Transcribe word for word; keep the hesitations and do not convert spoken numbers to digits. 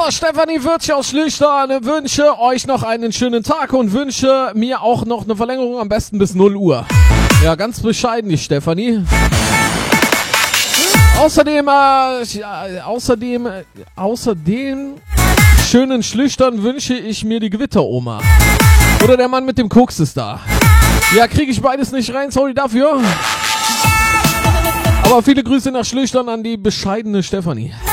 Stefanie Würzig aus Schlüchtern wünsche euch noch einen schönen Tag und wünsche mir auch noch eine Verlängerung, am besten bis null Uhr. Ja, ganz bescheiden die Stefanie. Außerdem, äh, außerdem, äh, außerdem schönen Schlüchtern wünsche ich mir die Gewitteroma. Oder der Mann mit dem Koks ist da. Ja, kriege ich beides nicht rein, sorry dafür. Aber viele Grüße nach Schlüchtern an die bescheidene Stefanie.